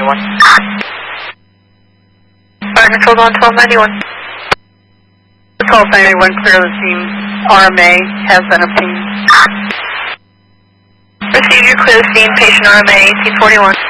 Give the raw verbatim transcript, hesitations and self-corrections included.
ninety-one. Fire control on twelve ninety-one. twelve ninety-one, clear the scene. R M A has been obtained. Procedure, clear the scene, patient R M A, eighteen forty-one.